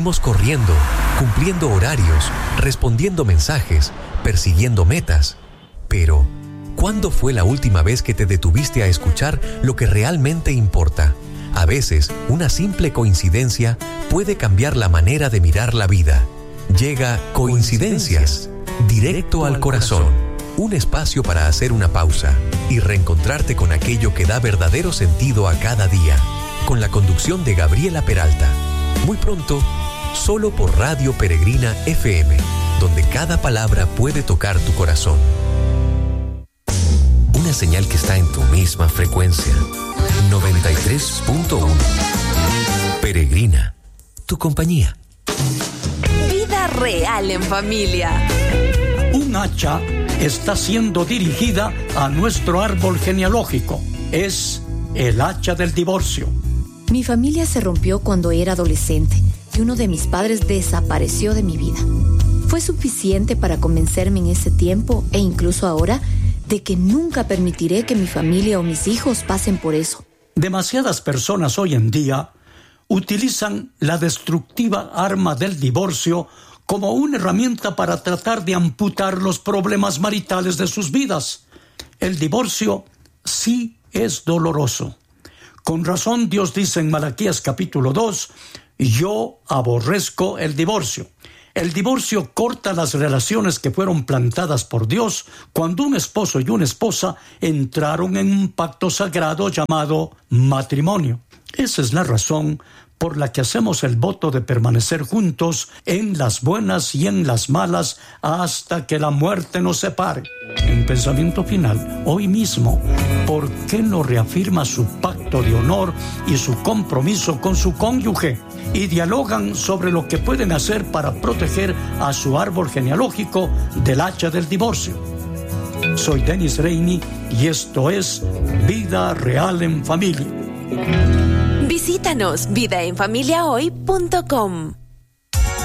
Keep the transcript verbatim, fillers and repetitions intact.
Vivimos corriendo, cumpliendo horarios, respondiendo mensajes, persiguiendo metas. Pero, ¿cuándo fue la última vez que te detuviste a escuchar lo que realmente importa? A veces, una simple coincidencia puede cambiar la manera de mirar la vida. Llega Coincidencias, directo al corazón. Un espacio para hacer una pausa y reencontrarte con aquello que da verdadero sentido a cada día. Con la conducción de Gabriela Peralta. Muy pronto, solo por Radio Peregrina F M, donde cada palabra puede tocar tu corazón. Una señal que está en tu misma frecuencia. noventa y tres punto uno. Peregrina, tu compañía. Vida real en familia. Un hacha está siendo dirigida a nuestro árbol genealógico. Es el hacha del divorcio. Mi familia se rompió cuando era adolescente y uno de mis padres desapareció de mi vida. Fue suficiente para convencerme en ese tiempo e incluso ahora de que nunca permitiré que mi familia o mis hijos pasen por eso. Demasiadas personas hoy en día utilizan la destructiva arma del divorcio como una herramienta para tratar de amputar los problemas maritales de sus vidas. El divorcio sí es doloroso. Con razón Dios dice en Malaquías capítulo dos, yo aborrezco el divorcio. El divorcio corta las relaciones que fueron plantadas por Dios cuando un esposo y una esposa entraron en un pacto sagrado llamado matrimonio. Esa es la razón por la que hacemos el voto de permanecer juntos en las buenas y en las malas hasta que la muerte nos separe. En pensamiento final, hoy mismo, ¿por qué no reafirma su pacto de honor y su compromiso con su cónyuge? Y dialogan sobre lo que pueden hacer para proteger a su árbol genealógico del hacha del divorcio. Soy Denis Reini y esto es Vida Real en Familia. Visítanos vida en familia hoy punto com.